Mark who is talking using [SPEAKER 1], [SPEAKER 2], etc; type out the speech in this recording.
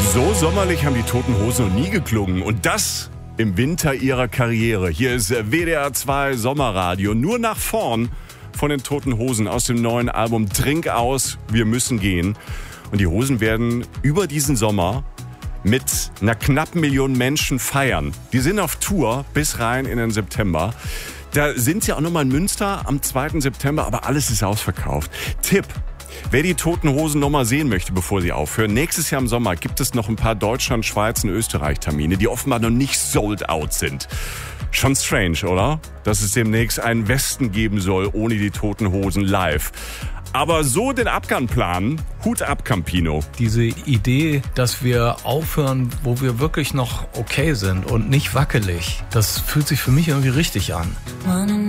[SPEAKER 1] So sommerlich haben die Toten Hosen noch nie geklungen. Und das im Winter ihrer Karriere. Hier ist WDR 2 Sommerradio. Nur nach vorn von den Toten Hosen aus dem neuen Album Trink aus, wir müssen gehen. Und die Hosen werden über diesen Sommer mit einer knappen Million Menschen feiern. Die sind auf Tour bis rein in den September. Da sind sie auch nochmal in Münster am 2. September, aber alles ist ausverkauft. Tipp: Wer die Toten Hosen nochmal sehen möchte, bevor sie aufhören, nächstes Jahr im Sommer gibt es noch ein paar Deutschland, Schweiz und Österreich-Termine, die offenbar noch nicht sold out sind. Schon strange, oder? Dass es demnächst einen Westen geben soll, ohne die Toten Hosen live. Aber so den Abgang planen, Hut ab, Campino.
[SPEAKER 2] Diese Idee, dass wir aufhören, wo wir wirklich noch okay sind und nicht wackelig, das fühlt sich für mich irgendwie richtig an.